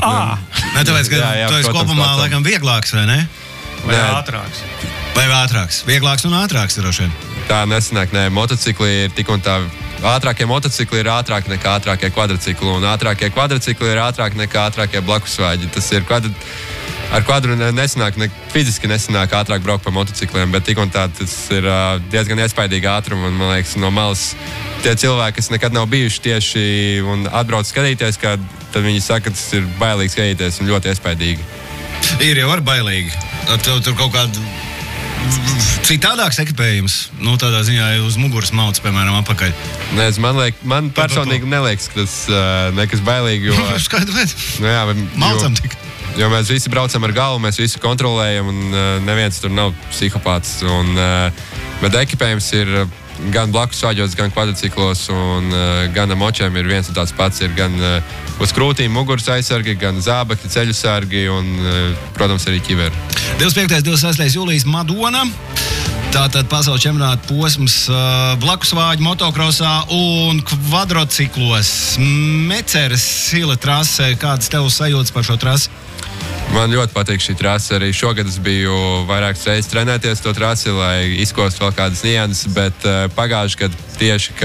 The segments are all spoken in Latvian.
Ne, tāpēc, ka tu esi kopumā laikam vieglāks, vai ne? Vai ātrāks? Vai ātrāks? Vieglāks un ātrāks droši vien. Tā nesanāk, motocikli ir tik un tā. Ātrākie motocikli ir ātrāki nekā ātrākie kvadricikli, un ātrākie kvadricikli ir ātrāki nekā ātrākie blakusvāģi. Tas ir ar kvadru nesanāk, fiziski nesanāk ātrāk braukt pa motocikliem, bet tik un tā tas ir diezgan iespaidīgi ātrumi, un man liekas, no malas tie cilvēki, kas nekad nav bijuši tieši un atbrauc skatīties, tad viņi saka, ka tas ir bailīgi skatīties un ļoti iespaidīgi. Ir jau ar bailīgi. Tur kaut kādu citādāks ekipējums, tādā ziņā uz muguras mauc, piemēram, apakaļ. Man personīgi neliekas, ka tas nekas bailīgi, jo... Skaidrs, maucam tik. Jo mēs visi braucam ar galvu, mēs visi kontrolējam, un neviens tur nav psihopāts. Bet ekipējums ir gan blakus vāģos, gan kvadriciklos, un gan ar močiem ir viens un tāds pats. Ir gan uz krūtīm muguras aizsargi, gan zābekļi, ceļu sargi un, protams, arī ķiveri. 25. 26. jūlijas Madona. Tātad pasaules čempionāta posms blakusvāģu motokrosā un kvadrociklos. Meceres Sila trase. Kādas tev sajūtas par šo trasi? Man ļoti patīk šī trase. Arī šogad es biju vairākas reizes trenēties to trasi, lai izkostu vēl kādas nianses, bet pagājuši gadu tieši,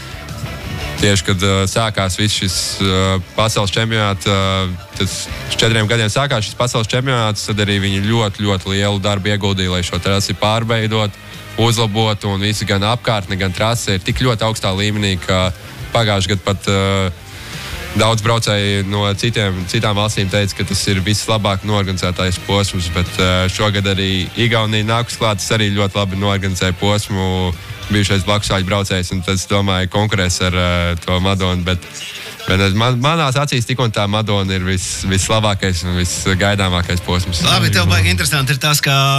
kad sākās viss šis pasaules čempionāts, tas 4 gadiem sākās šis pasaules čempionāts, tad arī viņi ļoti, ļoti lielu darbu ieguldīja, lai šo trasi pārveidot, uzlabot, un visi gan apkārtne, gan trase ir tik ļoti augstā līmenī, ka pagājuši gadu pat daudz braucēji no citām valstīm teica, ka tas ir vislabāk norganizētais posms, bet šogad arī Igaunija nākus klāt, tas arī ļoti labi norganizēja posmu, bijušais blakusvāģu braucējs, un tas, domāju, konkurēs ar to Madonu, bet manās acīs tik un tā Madona ir vislabākais un visgaidāmākais posms. Labi, tev baigi interesanti ir tas, ka,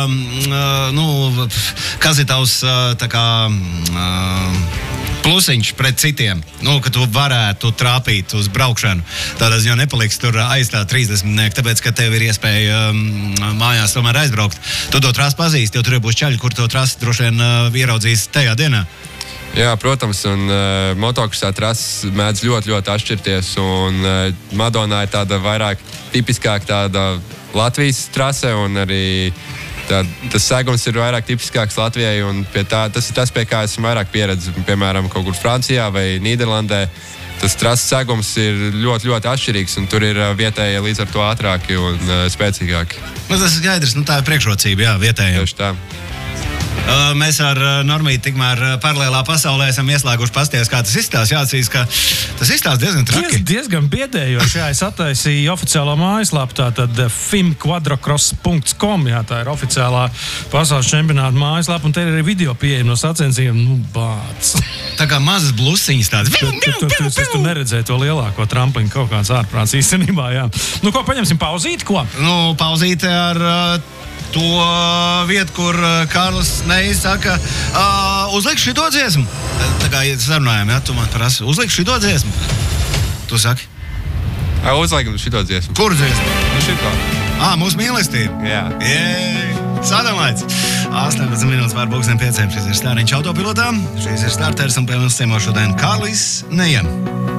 kas ir tavs, tā kā, plusiņš pret citiem, ka tu varētu trāpīt uz braukšanu. Tādā ziņā nepaliks tur aizstāt 30, tāpēc, ka tev ir iespēja mājās tomēr aizbraukt. Tu to trasi pazīsti, jo tur būs čaļi, kur to trasi droši vien ieraudzīs tajā dienā. Jā, protams, un motokrosā trases mēdz ļoti, ļoti atšķirties, un Madonā ir tāda vairāk tipiskāk tāda Latvijas trase, un arī tas segums ir vairāk tipiskāks Latvijai, un tas ir tas, pie kā esmu vairāk pieredzi, piemēram, kaut kur Francijā vai Nīderlandē. Tas trases segums ir ļoti, ļoti atšķirīgs, un tur ir vietējie līdz ar to ātrāki un spēcīgāki. Tas ir skaidrs, tā ir priekšrocība, jā, vietējiem. Tieši tā. Mēs ar Normīti tikmēr paralēlā pasaulē esam ieslēguši pasties, kā tas izstās. Jāatzīst, ka tas izstās diezgan traki. Diezgan biedējoši. Jā, es attaisīju oficiālo mājaslapu, tātad fimquadrocross.com, jā, tā ir oficiālā pasaules čempionāta mājaslapa, un te ir arī video pieejama no sacensībiem. Bāc. Tā kā mazas blusiņas tādas. Tu neredzēji to lielāko trampliņu, kaut kāds ārprāts īstenībā, jā. Ko, paņemsim pauzīti, ko? Pauzīti ar to vietu, kur Kārlis Neis saka, uzliek šito dziesmu. Tā kā sarunājām, jā, tu man prasi, uzliek šito dziesmu. Tu saki? Uzliekam šito dziesmu. Kur dziesmu? Šito. Mūsu mīlestība. Jā. Sadamlaits. 18 minūtes pār 5. Šis ir Stāriņš autopilotā. Šis ir starters un pie mums ciemos šodien Kārlis Neiem.